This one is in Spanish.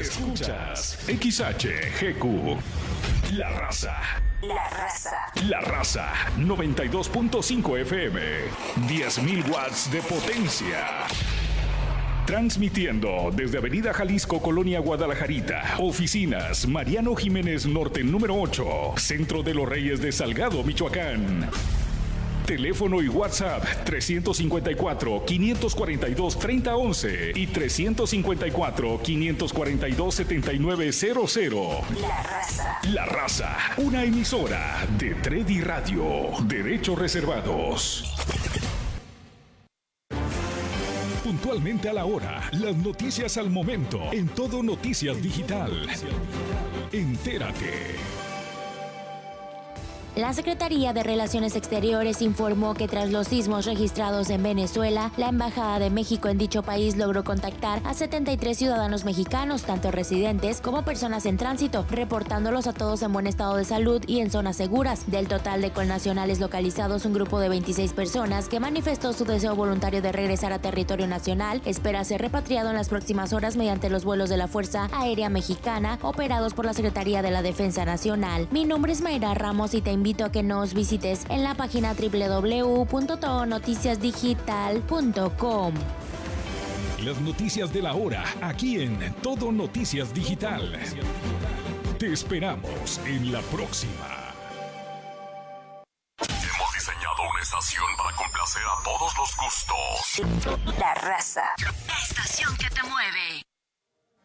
Escuchas XHGQ. La Raza. La Raza. La Raza 92.5 FM. 10.000 watts de potencia. Transmitiendo desde Avenida Jalisco, Colonia Guadalajarita. Oficinas Mariano Jiménez Norte número 8. Centro de los Reyes de Salgado, Michoacán. Teléfono y WhatsApp 354-542-3011 y 354-542-7900. La Raza. La Raza, una emisora de Tredi Radio. Derechos reservados. Puntualmente a la hora, las noticias al momento, en Todo Noticias Digital. Entérate. La Secretaría de Relaciones Exteriores informó que tras los sismos registrados en Venezuela, la Embajada de México en dicho país logró contactar a 73 ciudadanos mexicanos, tanto residentes como personas en tránsito, reportándolos a todos en buen estado de salud y en zonas seguras. Del total de connacionales localizados, un grupo de 26 personas que manifestó su deseo voluntario de regresar a territorio nacional espera ser repatriado en las próximas horas mediante los vuelos de la Fuerza Aérea Mexicana operados por la Secretaría de la Defensa Nacional. Mi nombre es Mayra Ramos y te invito a que nos visites en la página www.todonoticiasdigital.com. Las noticias de la hora, aquí en Todo Noticias Digital. Te esperamos en la próxima. Hemos diseñado una estación para complacer a todos los gustos. La Raza. La estación que te mueve.